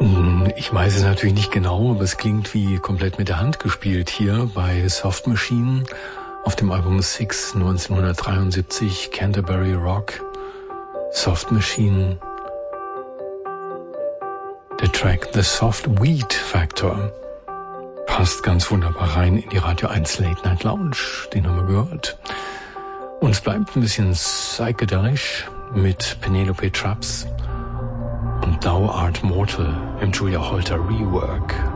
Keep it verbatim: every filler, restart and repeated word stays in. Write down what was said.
Ich weiß es natürlich nicht genau, aber es klingt wie komplett mit der Hand gespielt hier bei Soft Machine auf dem Album Six neunzehnhundertdreiundsiebzig, Canterbury Rock. Soft Machine, der Track The Soft Weed Factor. Passt ganz wunderbar rein in die Radio eins Late Night Lounge, den haben wir gehört. Und es bleibt ein bisschen psychedelisch mit Penelope Traps und Thou Art Mortal im Julia Holter Rework.